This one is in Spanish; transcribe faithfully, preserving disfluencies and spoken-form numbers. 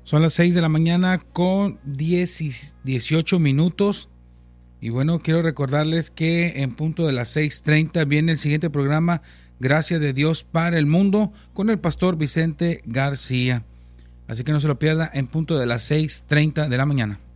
Son las seis de la mañana con diez, dieciocho minutos. Y bueno, quiero recordarles que en punto de las seis treinta viene el siguiente programa, Gracia de Dios para el Mundo, con el pastor Vicente García. Así que no se lo pierda en punto de las seis treinta de la mañana.